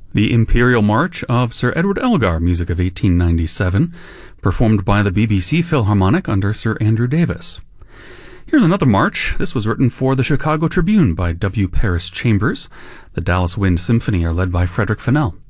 The Imperial March of Sir Edward Elgar, music of 1897, performed by the BBC Philharmonic under Sir Andrew Davis. Here's another march. This was written for the Chicago Tribune by W. Paris Chambers. The Dallas Wind Symphony are led by Frederick Fennell.